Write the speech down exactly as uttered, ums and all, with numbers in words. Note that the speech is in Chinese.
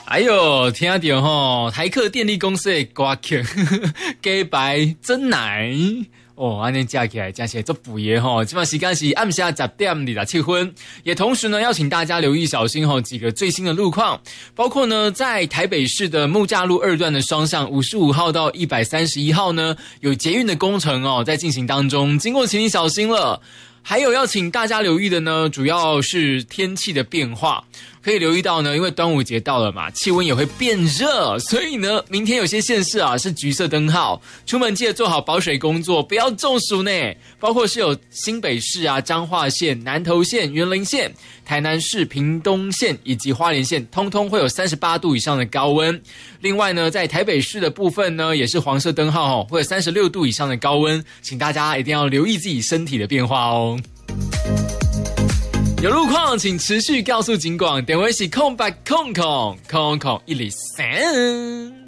哎呦，听到吼，台客电力公司的歌曲，假白真奶哦，安尼加起来加起来做补爷吼，基本时间是暗下十点二十七分，也同时呢，要请大家留意小心吼几个最新的路况，包括呢，在台北市的木栅路二段的双向五十五号到一百三十一号呢，有捷运的工程哦，在进行当中，经过请你小心了。还有要请大家留意的呢，主要是天气的变化。可以留意到呢，因为端午节到了嘛，气温也会变热，所以呢，明天有些县市啊是橘色灯号，出门记得做好保水工作，不要中暑呢。包括是有新北市啊、彰化县、南投县、员林县、台南市、屏东县以及花莲县，通通会有三十八度以上的高温。另外呢，在台北市的部分呢，也是黄色灯号哦，会有三十六度以上的高温，请大家一定要留意自己身体的变化哦。有路况，请持续告诉警广，点位是空白空空空空一零三。